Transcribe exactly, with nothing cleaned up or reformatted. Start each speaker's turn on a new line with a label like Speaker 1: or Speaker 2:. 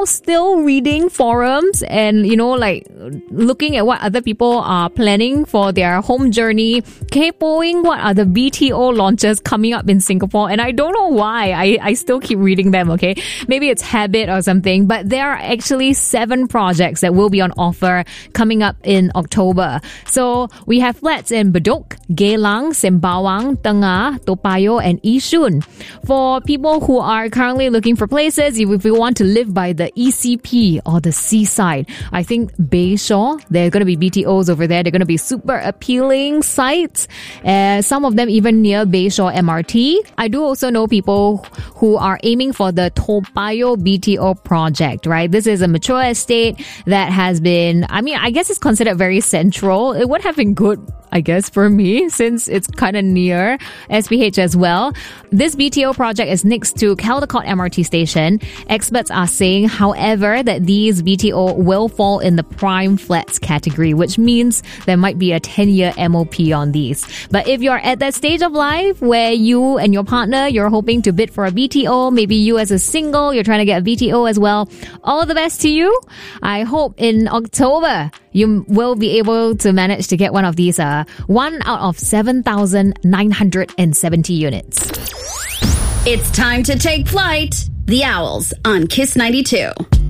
Speaker 1: still reading forums and, you know, like looking at what other people are planning for their home journey, kaypoing what are the B T O launches coming up in Singapore. And I don't know why. I, I still keep reading them, okay? Maybe it's habit or something, but there are actually seven projects that will be on offer coming up in October. So we have flats in Bedok, Geylang, Sembawang, Tengah, Toa Payoh, and Yishun. For people who are currently looking for places, if you want to live by the E C P or the seaside, I think Bayshore, there are going to be B T Os over there. They're going to be super appealing sites. Uh, some of them even near Bayshore M R T. I do also know people who are aiming for the Toa Payoh B T O project, right? This is a mature estate that has been, I mean, I guess it's considered very central. It would have been good, I guess, for me, since it's kind of near S P H as well. This B T O project is next to Caldecott M R T station. Experts are saying, however, that these B T O will fall in the prime flats category, which means there might be a ten-year M O P on these. But if you're at that stage of life where you and your partner, you're hoping to bid for a B T O, maybe you as a single, you're trying to get a B T O as well, all the best to you. I hope in October you will be able to manage to get one of these, uh, one out of seven thousand nine hundred seventy units.
Speaker 2: It's time to take flight. The Owls on Kiss ninety-two.